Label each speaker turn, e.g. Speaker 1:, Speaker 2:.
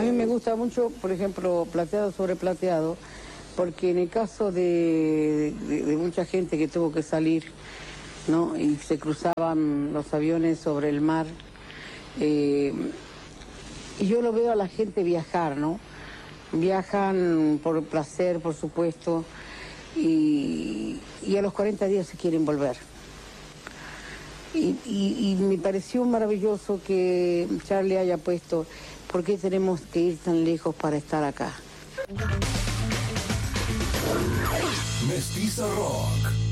Speaker 1: mí me gusta mucho, por ejemplo, Plateado sobre Plateado, porque en el caso de mucha gente que tuvo que salir, ¿no? Y se cruzaban los aviones sobre el mar, y yo lo veo a la gente viajar, ¿no? Viajan por placer, por supuesto, y a los 40 días se quieren volver. Y me pareció maravilloso que Charlie haya puesto ¿por qué tenemos que ir tan lejos para estar acá?
Speaker 2: Mestiza Rock.